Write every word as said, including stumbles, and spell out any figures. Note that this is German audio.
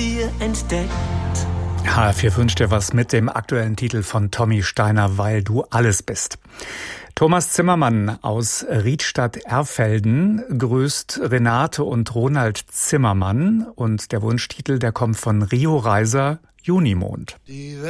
dir entdeckt. H R vier wünscht dir was mit dem aktuellen Titel von Tommy Steiner, Weil du alles bist. Thomas Zimmermann aus Riedstadt-Erfelden grüßt Renate und Ronald Zimmermann und der Wunschtitel, der kommt von Rio Reiser, Junimond. Die